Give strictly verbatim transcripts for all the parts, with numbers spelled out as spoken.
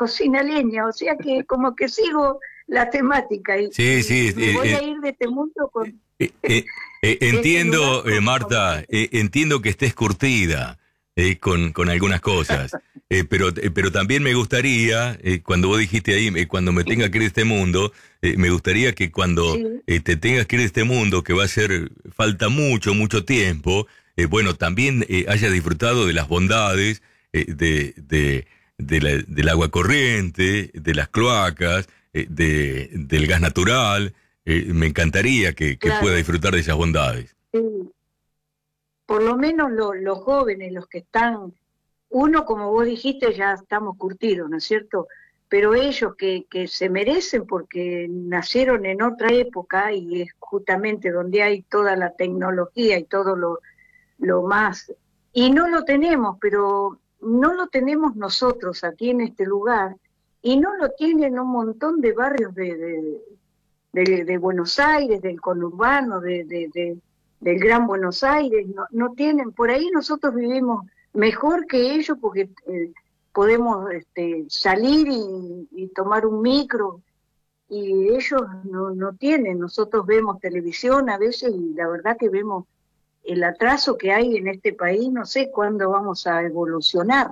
cocina a leña, o sea que como que sigo la temática y, sí, sí, y me eh, voy eh, a ir de este mundo con... eh, eh, eh, de este lugar entiendo, con- eh, con- Marta, eh, entiendo que estés curtida eh, con, con algunas cosas, eh, pero, eh, pero también me gustaría, eh, cuando vos dijiste ahí, eh, cuando me tenga que ir de este mundo, eh, me gustaría que cuando Sí, eh, te tengas que ir de este mundo, que va a ser, falta mucho, mucho tiempo, eh, bueno, también eh, hayas disfrutado de las bondades eh, de, de, de la- del agua corriente, de las cloacas, eh, de, del gas natural. Eh, me encantaría que, que pueda claro. disfrutar de esas bondades. Sí. Por lo menos lo- los jóvenes, los que están, uno como vos dijiste ya estamos curtidos, ¿no es cierto? Pero ellos que, que se merecen porque nacieron en otra época y es justamente donde hay toda la tecnología y todo lo, lo más, y no lo tenemos, pero no lo tenemos nosotros aquí en este lugar, y no lo tienen un montón de barrios de, de, de, de Buenos Aires, del conurbano, de, de, de, del Gran Buenos Aires, no, no tienen, por ahí nosotros vivimos mejor que ellos porque eh, podemos este, salir y, y tomar un micro, y ellos no, no tienen, nosotros vemos televisión a veces y la verdad que vemos el atraso que hay en este país, no sé cuándo vamos a evolucionar.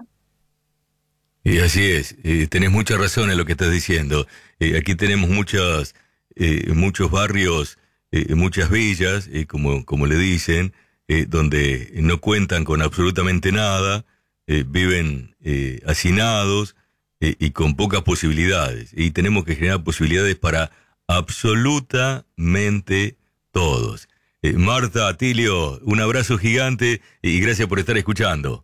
Y así es, eh, tenés mucha razón en lo que estás diciendo. Eh, aquí tenemos muchas, eh, muchos barrios, eh, muchas villas, eh, como, como le dicen, eh, donde no cuentan con absolutamente nada, eh, viven eh, hacinados eh, y con pocas posibilidades. Y tenemos que generar posibilidades para absolutamente todos. Eh, Marta, Atilio, un abrazo gigante y gracias por estar escuchando.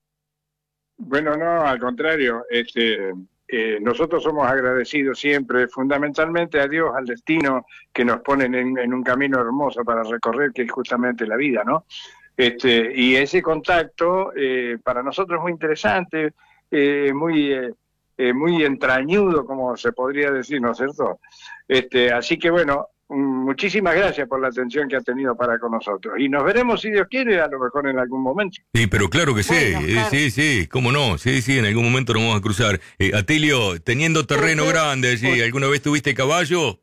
Bueno, no, al contrario, este, eh, nosotros somos agradecidos siempre, fundamentalmente a Dios, al destino que nos ponen en, en un camino hermoso para recorrer, que es justamente la vida, ¿no? Este, y ese contacto eh, para nosotros es muy interesante, eh, muy, eh, eh, muy entrañudo, como se podría decir, ¿no es cierto? Este, así que bueno, muchísimas gracias por la atención que ha tenido para con nosotros. Y nos veremos, si Dios quiere, a lo mejor en algún momento. Sí, pero claro que sí, Bueno, eh, claro. sí, sí, cómo no, sí, sí, en algún momento nos vamos a cruzar. Eh, Atilio, teniendo terreno Usted- grande allí, ¿alguna vez tuviste caballo?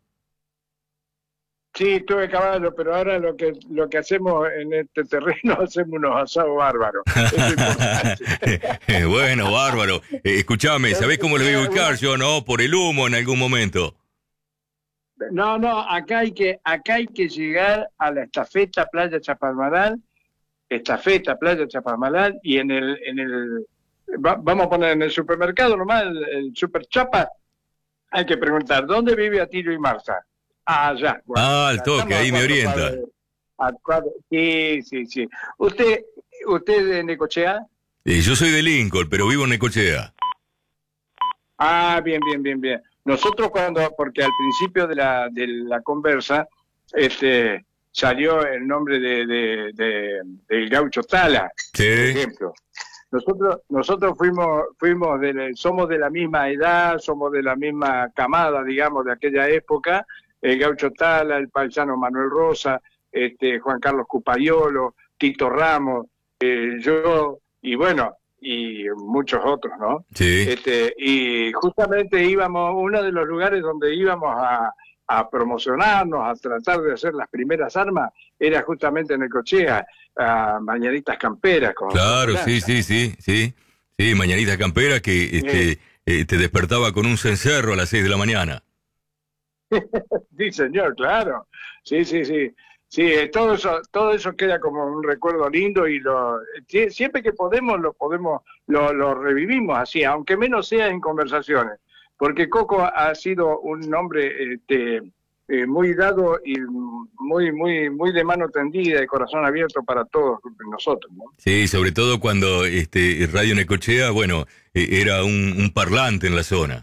Sí, tuve caballo, pero ahora lo que lo que hacemos en este terreno, hacemos unos asados bárbaros. Eso es importante. Bueno, bárbaro. Eh, escuchame, ¿sabés cómo lo voy a ubicar yo, no? Por el humo en algún momento. No, no, acá hay que acá hay que llegar a la estafeta Playa Chapalmalal, estafeta Playa Chapalmalal, y en el en el va- vamos a poner en el supermercado nomás, el, el Super Chapa, hay que preguntar ¿dónde vive Atilio y Marta? Ah, allá. Bueno, Ah, al ya toque, estamos a ahí me cuatro orienta. cuadras de- a cuatro- sí, sí, sí. ¿Usted usted de Necochea? Eh, yo soy de Lincoln, pero vivo en Necochea. Ah, bien, bien, bien, bien. Nosotros cuando, porque al principio de la, de la conversa, este, salió el nombre de, de, de- del gaucho Tala, por Sí, ejemplo. Nosotros, nosotros fuimos, fuimos de, la- somos de la misma edad, somos de la misma camada, digamos, de aquella época. El gaucho Tala, el paisano Manuel Rosa, este, Juan Carlos Cupayolo, Tito Ramos, eh, yo, y bueno, y muchos otros, ¿no? sí. Este, y justamente íbamos, uno de los lugares donde íbamos a, a promocionarnos, a tratar de hacer las primeras armas, era justamente en Necochea, a Mañanitas Camperas, con, con Claro, sí, Lanza, sí, ¿no? sí, sí. Sí, mañanita campera que Eh, este, eh, te despertaba con un cencerro a las seis de la mañana. sí, señor, claro. Sí, sí, sí. Sí, eh, todo eso, todo eso queda como un recuerdo lindo y lo, sie- siempre que podemos lo podemos, lo, lo revivimos así, aunque menos sea en conversaciones, porque Coco ha sido un hombre este, eh, muy dado y muy, muy, muy de mano tendida y corazón abierto para todos nosotros, ¿no? Sí, sobre todo cuando este Radio Necochea, bueno, eh, era un, un parlante en la zona.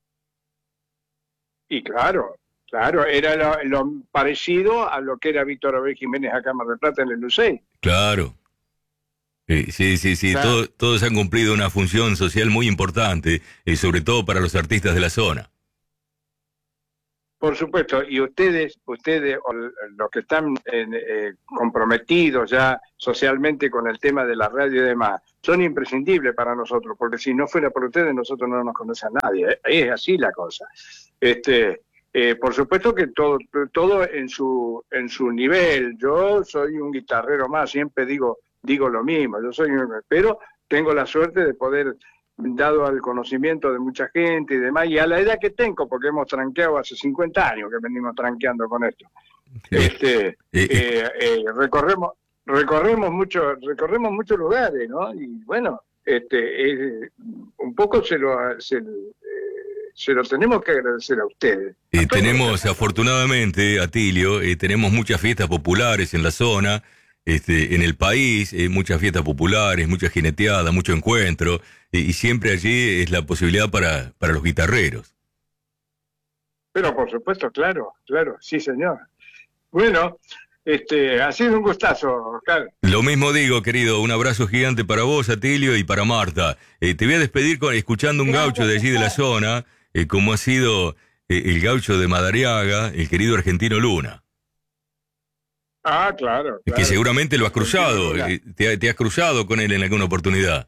Y claro, claro, era lo, lo parecido a lo que era Víctor Abel Jiménez acá en Mar del Plata en el Lucey. Claro. Eh, sí, sí, sí, Claro. todo- todos han cumplido una función social muy importante, eh, sobre todo para los artistas de la zona. Por supuesto, y ustedes, ustedes, los que están eh, comprometidos ya socialmente con el tema de la radio y demás, son imprescindibles para nosotros, porque si no fuera por ustedes, nosotros no nos conoce a nadie. Es así la cosa. Este, eh, por supuesto que todo, todo en su, en su nivel. Yo soy un guitarrero más, siempre digo, digo lo mismo. Yo soy, un, pero tengo la suerte de poder, dado al conocimiento de mucha gente y demás, y a la edad que tengo, porque hemos tranqueado hace cincuenta años que venimos tranqueando con esto. Este, eh, eh, recorremos, recorremos muchos, recorremos muchos lugares, ¿no? Y bueno, este, eh, un poco se lo, se, eh, se lo tenemos que agradecer a ustedes. Eh, tenemos, afortunadamente, Atilio, eh, tenemos muchas fiestas populares en la zona, este, en el país, eh, muchas fiestas populares, muchas jineteadas, mucho encuentro, eh, y siempre allí es la posibilidad para, para los guitarreros. Pero por supuesto, claro, claro, sí señor. Bueno, este, ha sido un gustazo, Oscar. Lo mismo digo, querido, un abrazo gigante para vos, Atilio, y para Marta. Eh, te voy a despedir con, escuchando un gaucho de allí de la zona, eh, como ha sido eh, el gaucho de Madariaga, el querido Argentino Luna. Ah, claro, claro. Que seguramente lo has cruzado, eh, te, te has cruzado con él en alguna oportunidad.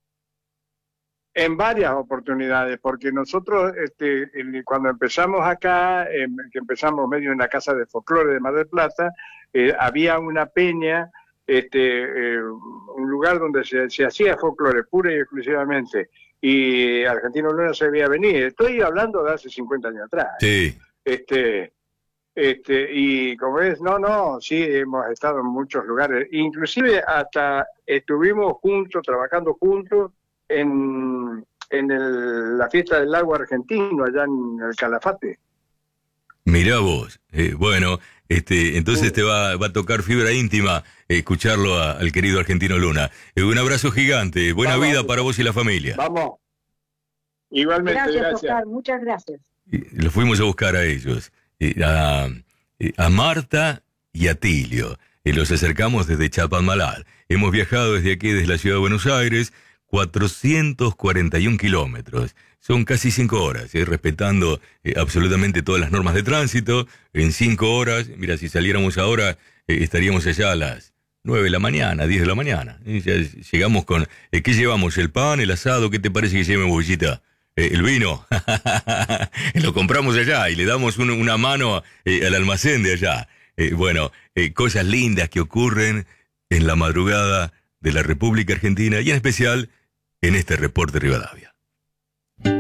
En varias oportunidades, porque nosotros este, cuando empezamos acá, eh, que empezamos medio en la Casa de Folclore de Mar del Plata, eh, había una peña, este, eh, un lugar donde se, se hacía folclore pura y exclusivamente, y Argentino Luna se veía venir. Estoy hablando de hace cincuenta años atrás. Sí. Este, este, y como es, no, no, sí, hemos estado en muchos lugares, inclusive hasta estuvimos juntos, trabajando juntos, en, en el, la fiesta del lago argentino, allá en el Calafate. Mirá vos, eh, bueno, este, entonces sí. te va, va a tocar fibra íntima eh, escucharlo a, al querido Argentino Luna. Eh, un abrazo gigante, buena Vamos. vida para vos y la familia. Vamos. Igualmente, gracias. Gracias, Oscar, muchas gracias. Y los fuimos a buscar a ellos, eh, a, a Marta y a Tilio. Eh, los acercamos desde Chapadmalal. Hemos viajado desde aquí, desde la ciudad de Buenos Aires, cuatrocientos cuarenta y un kilómetros. Son casi cinco horas, ¿eh? respetando eh, absolutamente todas las normas de tránsito. En cinco horas, mira, si saliéramos ahora, eh, estaríamos allá a las nueve de la mañana, diez de la mañana. ¿eh? Ya llegamos con... Eh, ¿Qué llevamos? ¿El pan, el asado? ¿Qué te parece que lleve, Bollita? Eh, ¿El vino? Lo compramos allá y le damos un, una mano eh, al almacén de allá. Eh, bueno, eh, cosas lindas que ocurren en la madrugada de la República Argentina y en especial en este Reporte Rivadavia.